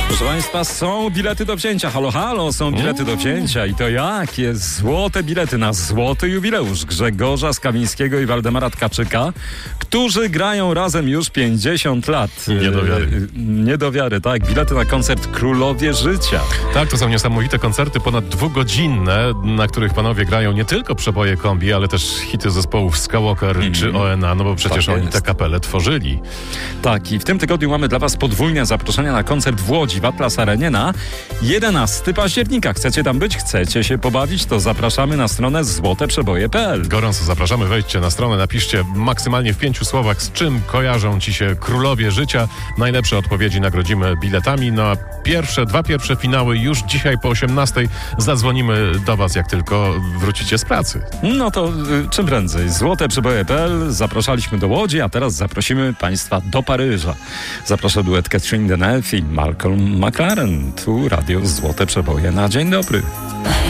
Proszę Państwa, są bilety do wzięcia. Halo, halo, są bilety do wzięcia. I to jakie? Złote bilety na złoty jubileusz Grzegorza Skawińskiego i Waldemara Tkaczyka, którzy grają razem już 50 lat. Nie do wiary. Nie do wiary, tak. Bilety na koncert Królowie Życia. Tak, to są niesamowite koncerty, ponad 2-godzinne, na których panowie grają nie tylko przeboje kombi, ale też hity zespołów Skywalker czy ONA, no bo przecież Tak oni jest. tę kapelę tworzyli. Tak, i w tym tygodniu mamy dla Was podwójne zaproszenia na koncert w Łodzi w Atlas Arenie na 11 października. Chcecie tam być? Chcecie się pobawić? To zapraszamy na stronę złoteprzeboje.pl. Gorąco zapraszamy, wejdźcie na stronę, napiszcie maksymalnie w 5 słowach, z czym kojarzą ci się Królowie Życia. Najlepsze odpowiedzi nagrodzimy biletami. No a dwa pierwsze finały już dzisiaj po 18:00 zadzwonimy do Was, jak tylko wrócicie z pracy. No to czym prędzej. Złoteprzeboje.pl. Zapraszaliśmy do Łodzi, a teraz zaprosimy Państwa do Paryża. Zaproszę duet Catherine Deneuve i Malcolm McLaren. Tu Radio Złote Przeboje na dzień dobry.